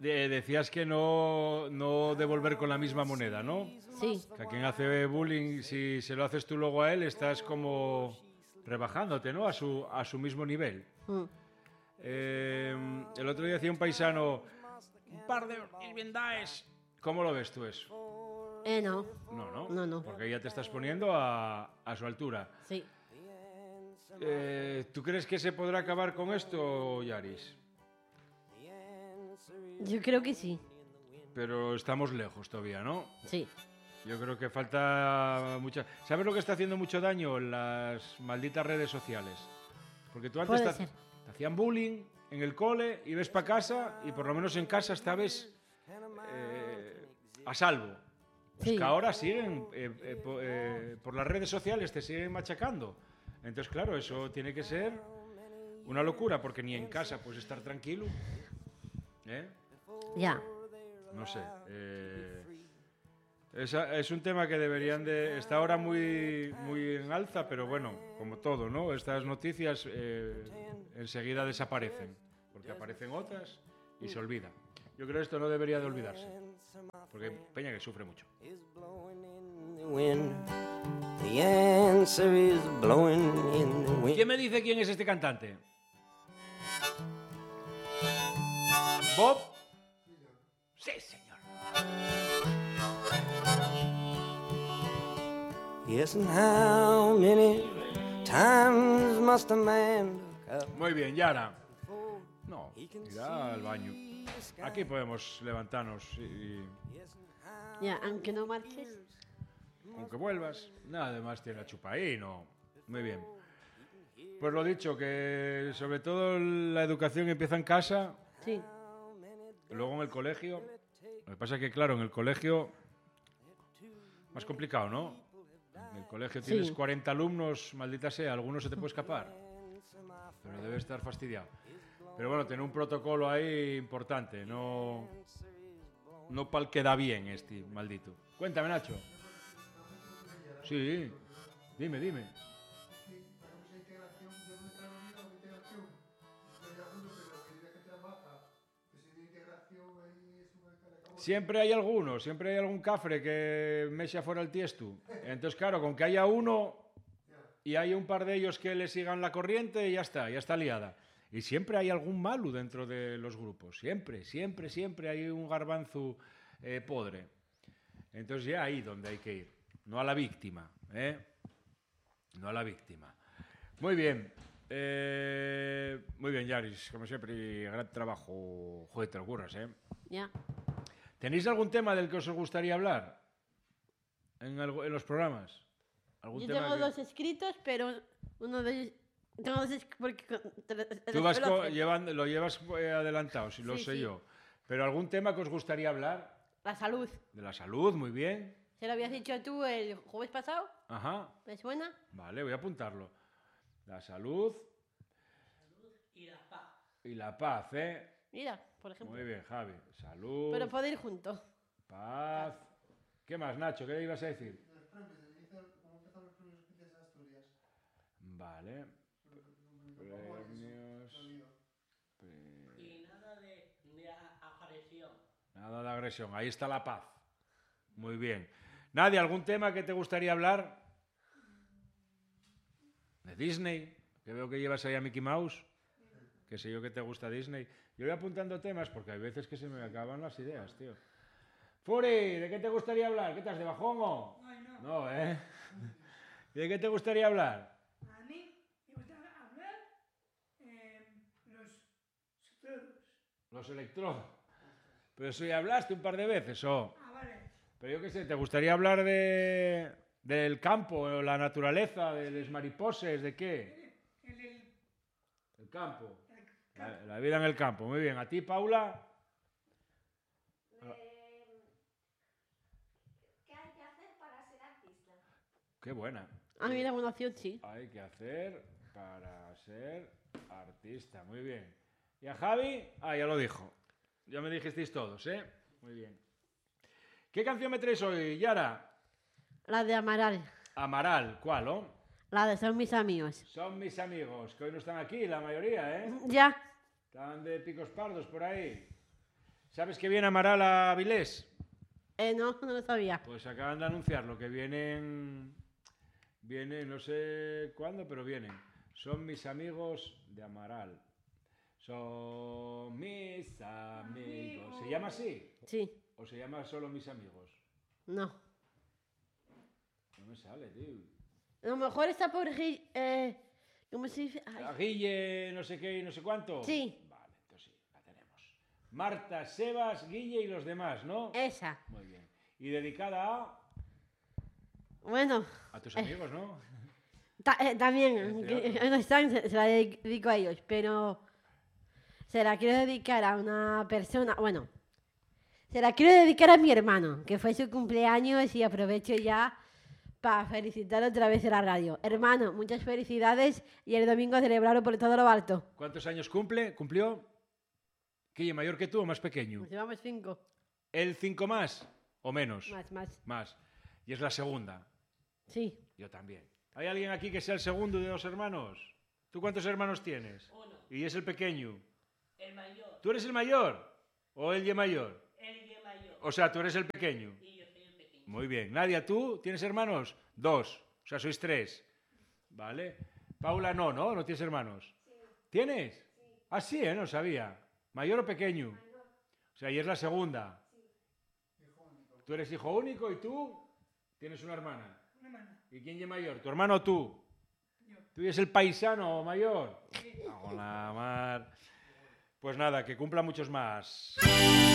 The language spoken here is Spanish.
Decías que no devolver con la misma moneda, ¿no? Sí. Que a quien hace bullying, si se lo haces tú luego a él, estás como rebajándote, ¿no? A su mismo nivel. El otro día decía un paisano, un par de irbendaes. ¿Cómo lo ves tú eso? No. No. Porque ya te estás poniendo a su altura. Sí. ¿Tú crees que se podrá acabar con esto, Yaris? Yo creo que sí. Pero estamos lejos todavía, ¿no? Sí. Yo creo que falta mucha... ¿Sabes lo que está haciendo mucho daño? Las malditas redes sociales. Porque tú antes te hacían bullying en el cole y ves para casa y por lo menos en casa estabas a salvo. Pues que ahora siguen, por las redes sociales te siguen machacando. Entonces, claro, eso tiene que ser una locura porque ni en casa puedes estar tranquilo. Ya. No sé. Es un tema que deberían de... Está ahora muy en alza, pero bueno, como todo, ¿no? Estas noticias enseguida desaparecen, porque aparecen otras y se olvidan. Yo creo que esto no debería de olvidarse, porque Peña que sufre mucho. ¿Quién me dice quién es este cantante? ¿Bob? Sí, señor. Yes, and how many times must a man look up? Muy bien, Yara. No, irá al baño. Aquí podemos levantarnos y... Ya, aunque no marches. Aunque vuelvas, nada más tiene la chupa ahí, ¿no? Muy bien. Pues lo dicho, que sobre todo la educación empieza en casa. Sí. Luego en el colegio. Lo que pasa es que, claro, en el colegio... Más complicado, ¿no? En el colegio tienes 40 alumnos, maldita sea, alguno se te puede escapar. Pero debe estar fastidiado. Pero bueno, tener un protocolo ahí importante, no pa'l que da bien este maldito. Cuéntame, Nacho. Sí, dime. Siempre hay algún cafre que me echa fuera el tiesto. Entonces, claro, con que haya uno y haya un par de ellos que le sigan la corriente, ya está liada. Y siempre hay algún malo dentro de los grupos. Siempre hay un garbanzo podre. Entonces ya ahí donde hay que ir. No a la víctima, No a la víctima. Muy bien. Muy bien, Yaris. Como siempre, gran trabajo. Joder, te lo curras, Ya. ¿Tenéis algún tema del que os gustaría hablar en los programas? Yo tengo dos escritos, pero uno de ellos... Tengo dos porque tú vas lo llevas adelantado, si lo sé yo. Pero ¿algún tema que os gustaría hablar? La salud. De la salud, muy bien. ¿Se lo habías dicho tú el jueves pasado? Ajá. ¿Me suena? Vale, voy a apuntarlo. La salud... Y la paz. Y la paz, Mira, por ejemplo. Muy bien, Javi. Salud... Pero puede ir juntos. Paz... ¿Qué más, Nacho? ¿Qué le ibas a decir? Vale. Premios... Y nada de agresión. Nada de agresión. Ahí está la paz. Muy bien. Nadia, ¿algún tema que te gustaría hablar? ¿De Disney? Que veo que llevas ahí a Mickey Mouse. Que sé yo que te gusta Disney. Yo voy apuntando temas porque hay veces que se me acaban las ideas, tío. Furi, ¿de qué te gustaría hablar? ¿Qué estás, de bajón o...? No, ¿eh? ¿Y de qué te gustaría hablar? A mí me gusta hablar los electrodos. Los electrodos. Pero eso ya hablaste un par de veces, ¿o? Vale. Pero yo qué sé, ¿te gustaría hablar del campo, la naturaleza, de las mariposas, de qué? El campo. La vida en el campo, muy bien. ¿A ti, Paula? ¿Qué hay que hacer para ser artista? Qué buena. A mí la opción sí. Hay que hacer para ser artista, muy bien. ¿Y a Javi? Ah, ya lo dijo. Ya me dijisteis todos, ¿eh? Muy bien. ¿Qué canción me traes hoy, Yara? La de Amaral. Amaral, ¿cuál, oh? La de Son mis amigos. Son mis amigos, que hoy no están aquí, la mayoría, ¿eh? Ya. Están de picos pardos por ahí. ¿Sabes que viene Amaral a Avilés? No, no lo sabía. Pues acaban de anunciarlo, que vienen, no sé cuándo, pero vienen. Son mis amigos de Amaral. Son mis amigos. ¿Se llama así? Sí, ¿O se llama solo mis amigos? no. No me sale, tío. A lo mejor está por... ¿Cómo se dice? Ay, ¿A Guille, no sé qué y no sé cuánto? Sí. Vale, entonces sí, la tenemos. Marta, Sebas, Guille y los demás, ¿no? esa. Muy bien. Y dedicada Bueno, a tus amigos, ¿no? también, que no están, se la dedico a ellos, pero se la quiero dedicar a una persona, bueno, se la quiero dedicar a mi hermano, que fue su cumpleaños y aprovecho ya para felicitar otra vez en la radio. Hermano, muchas felicidades y el domingo celebrarlo por todo lo alto. ¿Cuántos años cumplió? ¿Guille mayor que tú o más pequeño? Nos llevamos 5, ¿El 5 más o menos? más. Más. Y es la segunda. Sí, Yo también. ¿Hay alguien aquí que sea el segundo de 2 hermanos? ¿Tú cuántos hermanos tienes? 1. Y es el pequeño. El mayor. ¿Tú eres el mayor? ¿O el mayor? El de mayor. O sea, tú eres el pequeño. Y yo soy el pequeño. Muy bien. Nadia, ¿tú tienes hermanos? 2. O sea, sois 3. Vale. Paula no, ¿no? ¿No tienes hermanos? Sí. ¿Tienes? Sí. Ah, sí, no sabía. ¿Mayor o pequeño? Mayor. O sea, y es la segunda. Sí. Hijo único. Tú eres hijo único y tú tienes una hermana. Una hermana. ¿Y quién es mayor? ¿Tu hermano o tú? Yo. ¿Tú eres el paisano mayor? Hola, Mar. Pues nada, que cumpla muchos más.